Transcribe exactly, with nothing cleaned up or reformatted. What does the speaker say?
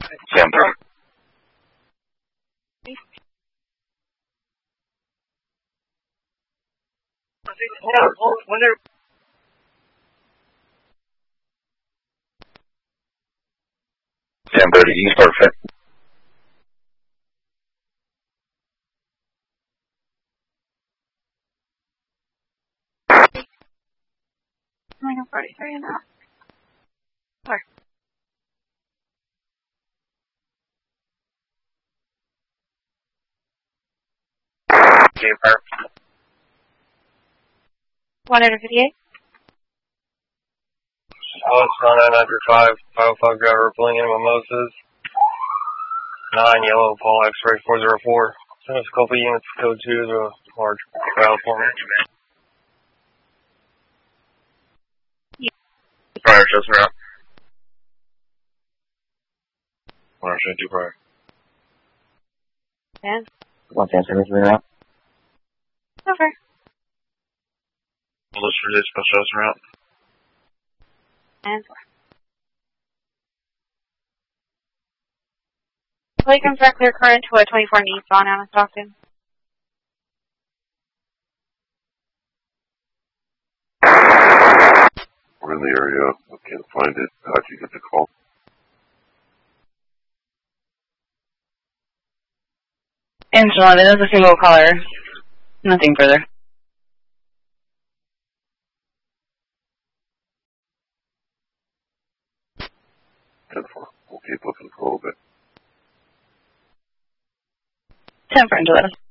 Sam thirty. When they're Sam thirty, East Perfect. I'm like forty-three now. Sorry. J Park. one fifty-eight. oh, it's nine nine nine five, five oh five driver pulling in mimosas. nine yellow, Paul X-ray four zero four. Send us a couple units, code two, the large crowd for me. Prior, just around. one hundred two prior. And? One ten seventy three around. Over. List for this special around. And four. Play comes back clear current to a twenty-four Nissan out of Stockton. We're in the area. I can't find it. How'd you get the call? Angela, it is a single caller. Nothing further. ten four. We'll keep looking for a little bit. ten for Angela.